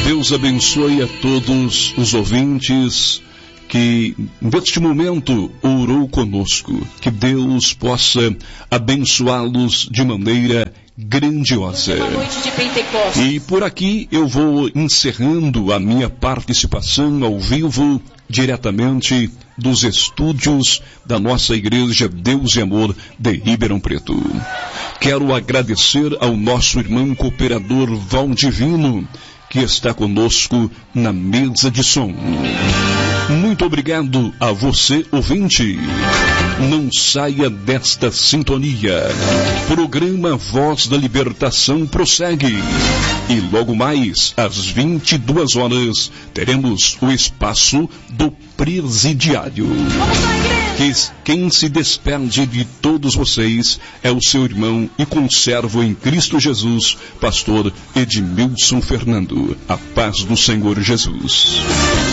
Deus abençoe a todos os ouvintes que neste momento orou conosco. Que Deus possa abençoá-los de maneira grandiosa. E por aqui eu vou encerrando a minha participação ao vivo, diretamente dos estúdios da nossa Igreja Deus e Amor de Ribeirão Preto. Quero agradecer ao nosso irmão cooperador Valdivino, que está conosco na mesa de som. Muito obrigado a você, ouvinte. Não saia desta sintonia. Programa Voz da Libertação prossegue. E logo mais, às 22 horas, teremos o espaço do Presidiário. Quem se despede de todos vocês é o seu irmão e conservo em Cristo Jesus, pastor Edmilson Fernando. A paz do Senhor Jesus.